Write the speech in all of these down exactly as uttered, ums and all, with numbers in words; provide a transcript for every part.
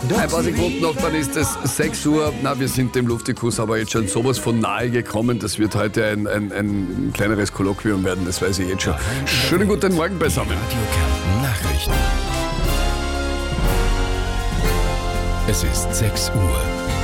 Ein paar Sekunden noch, dann ist es sechs Uhr. Na, wir sind dem Luftikus aber jetzt schon sowas von nahe gekommen. Das wird heute ein, ein, ein kleineres Kolloquium werden, das weiß ich jetzt schon. Schönen guten Morgen beisammen. Radio Kärnten Nachrichten. Es ist sechs Uhr.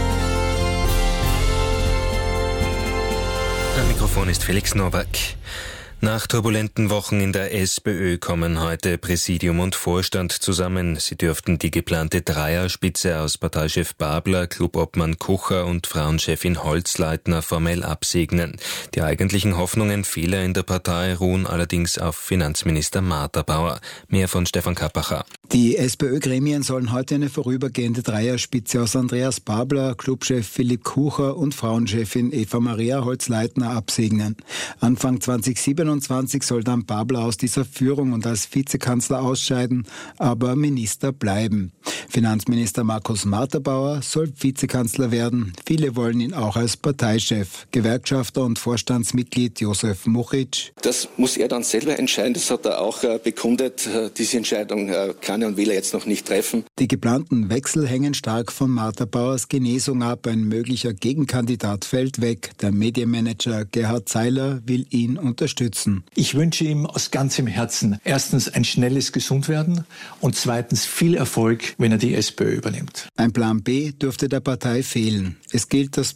Am Mikrofon ist Felix Nowak. Nach turbulenten Wochen in der SPÖ kommen heute Präsidium und Vorstand zusammen. Sie dürften die geplante Dreierspitze aus Parteichef Babler, Clubobmann Kucher und Frauenchefin Holzleitner formell absegnen. Die eigentlichen Hoffnungen vieler in der Partei ruhen allerdings auf Finanzminister Martha Bauer. Mehr von Stefan Kappacher. Die SPÖ-Gremien sollen heute eine vorübergehende Dreierspitze aus Andreas Babler, Clubchef Philipp Kucher und Frauenchefin Eva Maria Holzleitner absegnen. Anfang zweitausendsiebenundzwanzig soll dann Babler aus dieser Führung und als Vizekanzler ausscheiden, aber Minister bleiben. Finanzminister Markus Martha-Bauer soll Vizekanzler werden. Viele wollen ihn auch als Parteichef. Gewerkschafter und Vorstandsmitglied Josef Muchitsch. Das muss er dann selber entscheiden. Das hat er auch äh, bekundet. Diese Entscheidung äh, kann er und will er jetzt noch nicht treffen. Die geplanten Wechsel hängen stark von Martha-Bauers Genesung ab. Ein möglicher Gegenkandidat fällt weg. Der Medienmanager Gerhard Zeiler will ihn unterstützen. Ich wünsche ihm aus ganzem Herzen erstens ein schnelles Gesundwerden und zweitens viel Erfolg, wenn er die SPÖ übernimmt. Ein Plan B dürfte der Partei fehlen. Es gilt, das